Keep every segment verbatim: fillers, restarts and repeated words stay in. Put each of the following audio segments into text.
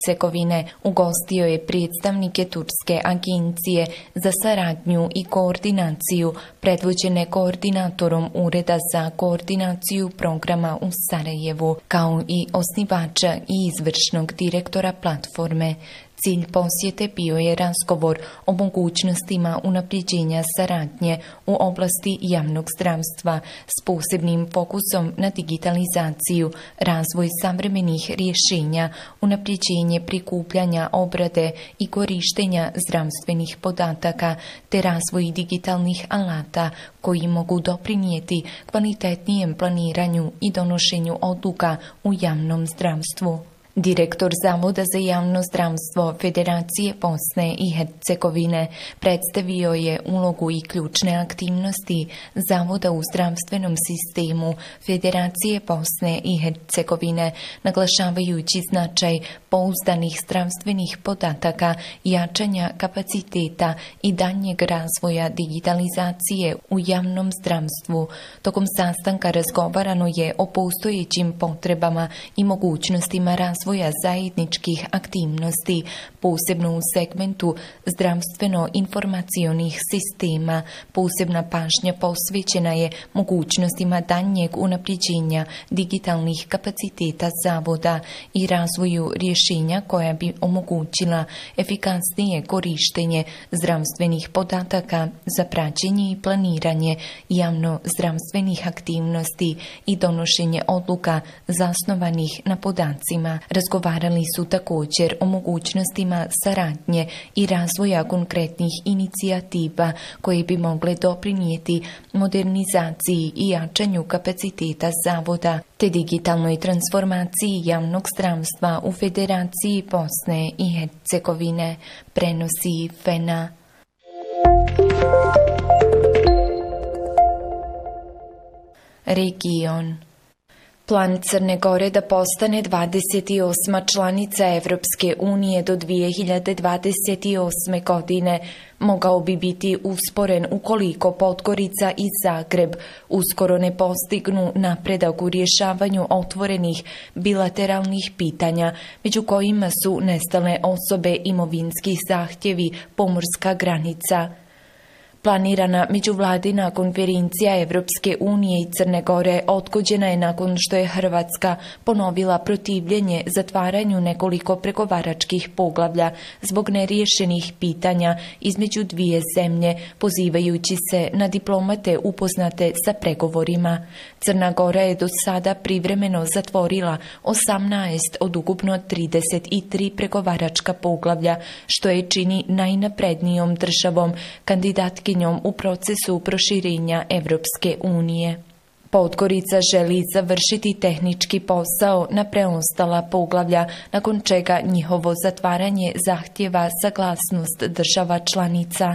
Hercegovine ugostio je predstavnike Turske agencije za saradnju i koordinaciju predvođene koordinatorom Ureda za koordinaciju programa u Sarajevu, kao i osnivača i izvršnog direktora platforme. Cilj posjete bio je razgovor o mogućnostima unapređenja saradnje u oblasti javnog zdravstva s posebnim fokusom na digitalizaciju, razvoj savremenih rješenja, unapređenje prikupljanja, obrade i korištenja zdravstvenih podataka te razvoj digitalnih alata koji mogu doprinijeti kvalitetnijem planiranju i donošenju odluka u javnom zdravstvu. Direktor Zavoda za javno zdravstvo Federacije Bosne i Hercegovine predstavio je ulogu i ključne aktivnosti Zavoda u zdravstvenom sistemu Federacije Bosne i Hercegovine, naglašavajući značaj pouzdanih zdravstvenih podataka, jačanja kapaciteta i daljnjeg razvoja digitalizacije u javnom zdravstvu. Tokom sastanka razgovarano je o postojećim potrebama i mogućnostima razvoja razvoja zajedničkih aktivnosti, posebno u segmentu zdravstveno-informacionih sistema. Posebna pažnja posvećena je mogućnostima daljnjeg unapređenja digitalnih kapaciteta zavoda i razvoju rješenja koja bi omogućila efikasnije korištenje zdravstvenih podataka za praćenje i planiranje javno-zdravstvenih aktivnosti i donošenje odluka zasnovanih na podacima. Razgovarali su također o mogućnostima saradnje i razvoja konkretnih inicijativa koje bi mogle doprinijeti modernizaciji i jačanju kapaciteta zavoda te digitalnoj transformaciji javnog zdravstva u Federaciji Bosne i Hercegovine, prenosi Fena. Region. Plan Crne Gore da postane dvadeset osma članica Evropske unije do dvije hiljade dvadeset osme. godine mogao bi biti usporen ukoliko Podgorica i Zagreb uskoro ne postignu napredak u rješavanju otvorenih bilateralnih pitanja, među kojima su nestale osobe, imovinski zahtjevi, pomorska granica. Planirana međuvladina konferencija Evropske unije i Crne Gore odgođena je nakon što je Hrvatska ponovila protivljenje zatvaranju nekoliko pregovaračkih poglavlja zbog neriješenih pitanja između dvije zemlje, pozivajući se na diplomate upoznate sa pregovorima. Crna Gora je do sada privremeno zatvorila osamnaest od ukupno trideset tri pregovaračka poglavlja, što je čini najnaprednijom državom kandidatkinjom u procesu proširenja Evropske unije. Podgorica želi završiti tehnički posao na preostala poglavlja, nakon čega njihovo zatvaranje zahtjeva saglasnost država članica.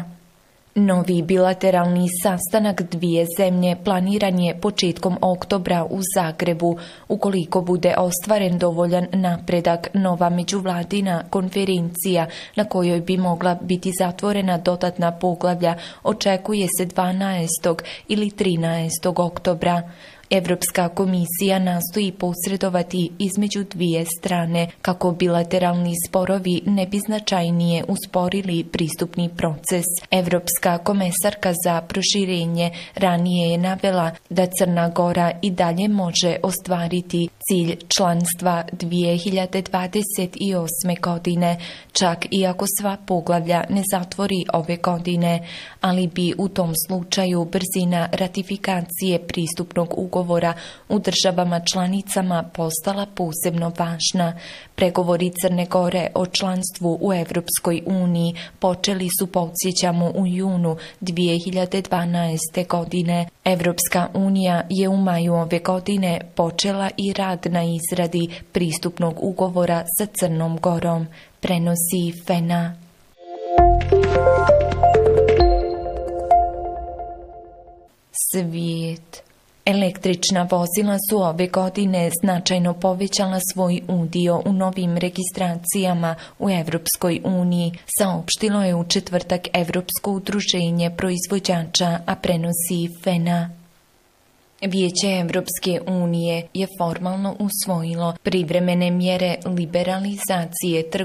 Novi bilateralni sastanak dvije zemlje planiran je početkom oktobra u Zagrebu. Ukoliko bude ostvaren dovoljan napredak, nova međuvladina konferencija na kojoj bi mogla biti zatvorena dodatna poglavlja očekuje se dvanaestog ili trinaestog oktobra. Evropska komisija nastoji posredovati između dvije strane kako bilateralni sporovi ne bi značajnije usporili pristupni proces. Evropska komesarka za proširenje ranije je navela da Crna Gora i dalje može ostvariti cilj članstva dvije hiljade dvadeset osme. godine, čak i ako sva poglavlja ne zatvori ove godine, ali bi u tom slučaju brzina ratifikacije pristupnog ugovora ugovora u državama članicama postala posebno važna. Pregovori Crne Gore o članstvu u Evropskoj uniji počeli su, podsjećamo, u junu dvije hiljade dvanaeste. godine. Evropska unija je u maju ove godine počela i rad na izradi pristupnog ugovora sa Crnom Gorom, prenosi Fena. Svijet. Električna vozila su ove godine značajno povećala svoj udio u novim registracijama u Evropskoj uniji, saopštilo je u četvrtak Evropsko udruženje proizvođača, a prenosi Fena. Vijeće Evropske unije je formalno usvojilo privremene mjere liberalizacije trgovine